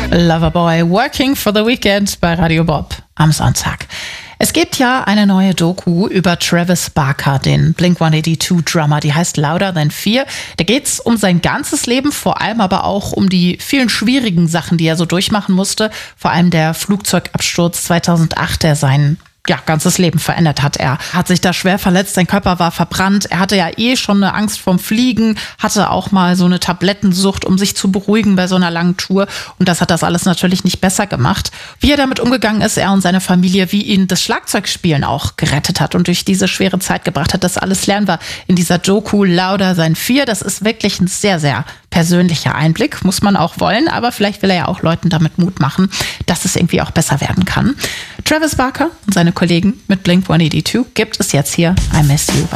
Loverboy, Working for the Weekend bei Radio Bob am Sonntag. Es gibt ja eine neue Doku über Travis Barker, den Blink-182-Drummer, die heißt Louder Than Fear. Da geht's um sein ganzes Leben, vor allem aber auch um die vielen schwierigen Sachen, die er so durchmachen musste. Vor allem der Flugzeugabsturz 2008, der sein ganzes Leben verändert hat. Er hat sich da schwer verletzt, sein Körper war verbrannt. Er hatte ja schon eine Angst vorm Fliegen, hatte auch mal so eine Tablettensucht, um sich zu beruhigen bei so einer langen Tour. Und das hat das alles natürlich nicht besser gemacht. Wie er damit umgegangen ist, er und seine Familie, wie ihn das Schlagzeugspielen auch gerettet hat und durch diese schwere Zeit gebracht hat, das alles lernen wir in dieser Doku Louder Than Fear. Das ist wirklich ein sehr, sehr persönlicher Einblick, muss man auch wollen. Aber vielleicht will er ja auch Leuten damit Mut machen, dass es irgendwie auch besser werden kann. Travis Barker und seine Kollegen mit Blink-182 gibt es jetzt hier I Miss You.